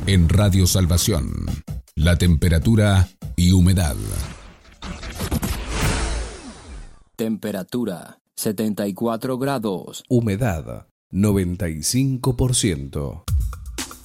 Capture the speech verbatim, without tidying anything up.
En Radio Salvación, la temperatura y humedad. Temperatura setenta y cuatro grados. Humedad noventa y cinco por ciento.